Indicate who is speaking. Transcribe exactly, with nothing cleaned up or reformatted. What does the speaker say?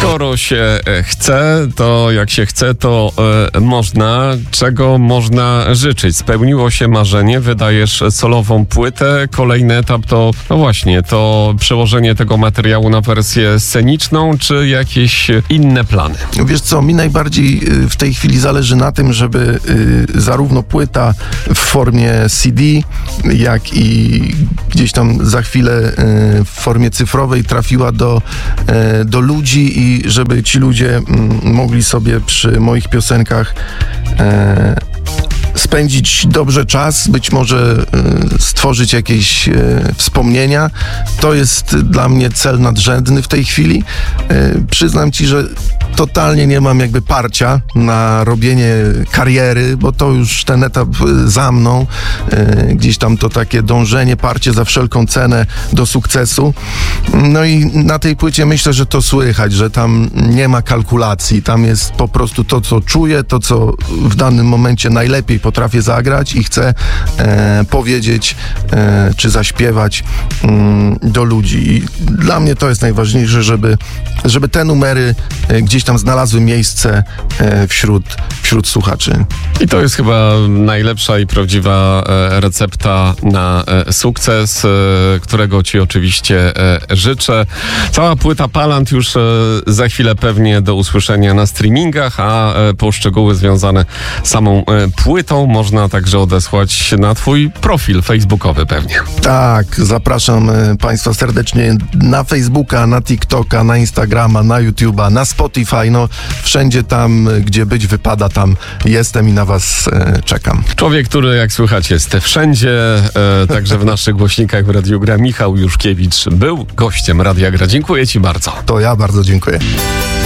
Speaker 1: Skoro się chce, to jak się chce, to e, można. Czego można życzyć? Spełniło się marzenie, wydajesz solową płytę. Kolejny etap to, no właśnie, to przełożenie tego materiału na wersję sceniczną, czy jakieś inne plany?
Speaker 2: Wiesz co, mi najbardziej w tej chwili zależy na tym, żeby y, zarówno płyta w formie C D, jak i gdzieś tam za chwilę y, w formie cyfrowej trafiła do, y, do ludzi i żeby ci ludzie y, mogli sobie przy moich piosenkach y, spędzić dobrze czas, być może y, stworzyć jakieś y, wspomnienia. To jest dla mnie cel nadrzędny w tej chwili. Y, przyznam ci, że totalnie nie mam jakby parcia na robienie kariery, bo to już ten etap y, za mną. Y, gdzieś tam to takie dążenie, parcie za wszelką cenę do sukcesu. No i na tej płycie myślę, że to słychać, że tam nie ma kalkulacji. Tam jest po prostu to, co czuję, to, co w danym momencie najlepiej potrafię zagrać i chcę e, powiedzieć e, czy zaśpiewać mm, do ludzi. I dla mnie to jest najważniejsze, żeby, żeby te numery e, gdzieś tam znalazły miejsce e, wśród, wśród słuchaczy.
Speaker 1: I to jest chyba najlepsza i prawdziwa e, recepta na e, sukces, e, którego ci oczywiście e, życzę. Cała płyta Palant już e, za chwilę pewnie do usłyszenia na streamingach, a e, po szczegóły związane z samą e, płytą można także odesłać na twój profil facebookowy pewnie.
Speaker 2: Tak, zapraszam e, Państwa serdecznie na Facebooka, na TikToka, na Instagrama, na YouTube'a, na Spotify, no wszędzie tam, gdzie być wypada, tam jestem i na was e, czekam.
Speaker 1: Człowiek, który jak słychać jest wszędzie, e, także w naszych głośnikach w Radiu Gra. Michał Juszkiewicz był gościem Radia Gra. Dziękuję ci bardzo.
Speaker 2: To ja bardzo dziękuję.